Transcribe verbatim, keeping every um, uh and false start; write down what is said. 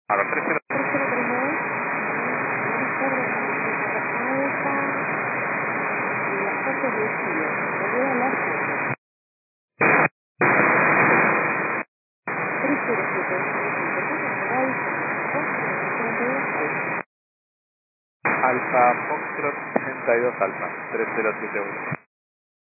A ver, tres cero. tres cero tres dos. Alfa, las fotos de Chile. Volver a las siete. tres cero siete nueve cinco. Alfa Foxtrot sesenta y dos Alfa, tres cero siete uno.